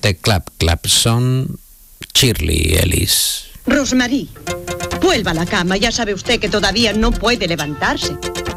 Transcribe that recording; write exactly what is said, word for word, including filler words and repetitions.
usted clap, clapson, Shirley Ellis. Rosemarie, vuelva a la cama. Ya sabe usted que todavía no puede levantarse.